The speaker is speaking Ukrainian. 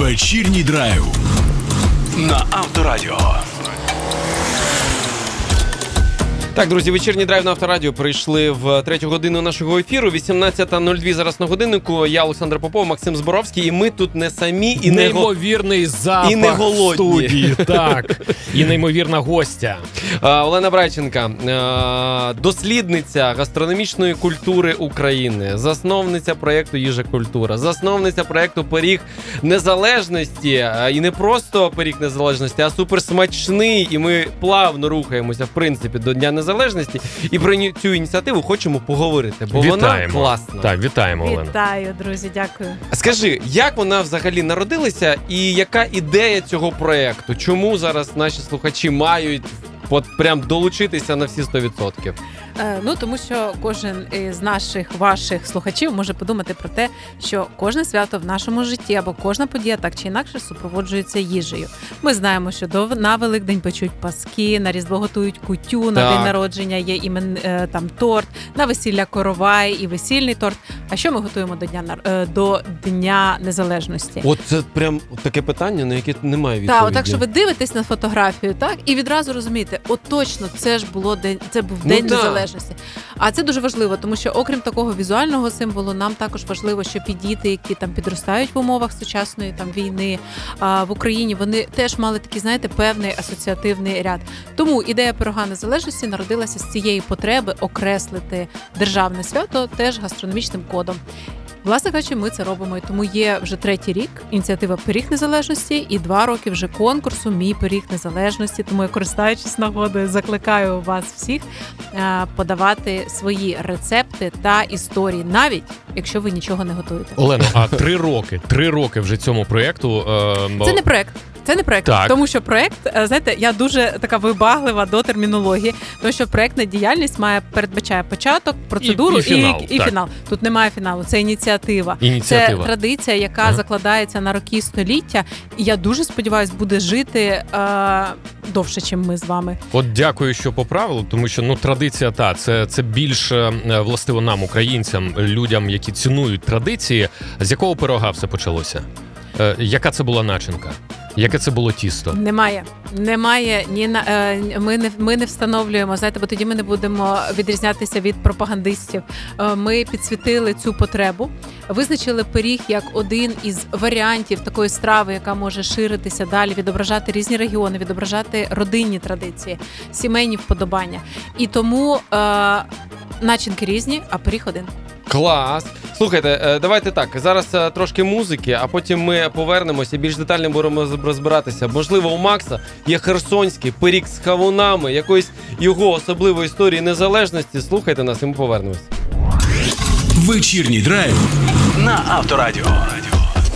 Вечірній драйв на Авторадіо. Так, друзі, вечірній драйв на Авторадіо прийшли в третю годину нашого ефіру. 18:02 зараз на годиннику. Я Олександр Попов, Максим Зборовський. І ми тут не самі, і неймовірний запах і не голодні. Студії, так. І неймовірна гостя. Олена Брайченка, дослідниця гастрономічної культури України, засновниця проєкту «Їжа культура», засновниця проєкту «Пиріг Незалежності». І не просто «Пиріг Незалежності», а суперсмачний. І ми плавно рухаємося, в принципі, до Дня Незалежності. І про цю ініціативу хочемо поговорити, бо вона класна. Так, вітаємо, Олена. Вітаю, друзі, дякую. Скажи, як вона взагалі народилася і яка ідея цього проєкту? Чому зараз наші слухачі мають прям долучитися на всі 100%? Тому що кожен із ваших слухачів може подумати про те, що кожне свято в нашому житті або кожна подія так чи інакше супроводжується їжею. Ми знаємо, що на Великдень печуть паски, на Різдво готують кутю, на день народження є там торт, на весілля коровай і весільний торт. А що ми готуємо до Дня Незалежності? От це прям таке питання, на яке немає відповіді. Так, отак, що ви дивитесь на фотографію, так, і відразу розумієте, от точно, це був День Незалежності. А це дуже важливо, тому що окрім такого візуального символу, нам також важливо, щоб і діти, які там підростають в умовах сучасної там війни в Україні, вони теж мали такий, знаєте, певний асоціативний ряд. Тому ідея пирога незалежності народилася з цієї потреби окреслити державне свято теж гастрономічним кодом. Власне кажучи, ми це робимо, і тому є вже 3-й рік ініціатива «Пиріг Незалежності» і 2 роки вже конкурсу «Мій пиріг незалежності». Тому я, користуючись нагодою, закликаю вас всіх подавати свої рецепти та історії, навіть якщо ви нічого не готуєте. Олено, а 3 роки вже цьому проєкту... Це не проєкт. Це не проєкт, тому що проєкт, знаєте, я дуже така вибаглива до термінології, тому що проєктна діяльність передбачає початок, процедуру і фінал. Тут немає фіналу, це ініціатива. Це традиція, яка закладається на роки століття, і я дуже сподіваюся, буде жити довше, ніж ми з вами. От дякую, що поправили, тому що традиція, це більш властиво нам, українцям, людям, які цінують традиції. З якого пирога все почалося? Яка це була начинка? Яке це було тісто? Немає. Ми не встановлюємо, знаєте, бо тоді ми не будемо відрізнятися від пропагандистів. Ми підсвітили цю потребу, визначили пиріг як один із варіантів такої страви, яка може ширитися далі, відображати різні регіони, відображати родинні традиції, сімейні вподобання. І тому начинки різні, а пиріг один. Клас! Слухайте, давайте так, зараз трошки музики, а потім ми повернемося і більш детально будемо розбиратися. Можливо, у Макса є херсонський пиріг з кавунами, якоїсь його особливої історії незалежності. Слухайте нас і ми повернемось. Вечірній драйв на Авторадіо.